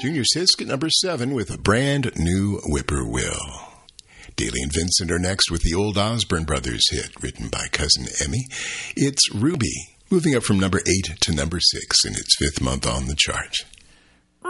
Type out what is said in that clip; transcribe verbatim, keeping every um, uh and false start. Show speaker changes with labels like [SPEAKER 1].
[SPEAKER 1] Junior Sisk at number seven with a brand new whippoorwill. Daly and Vincent are next with the old Osborne Brothers hit, written by Cousin Emmy. It's Ruby, moving up from number eight to number six in its fifth month on the chart.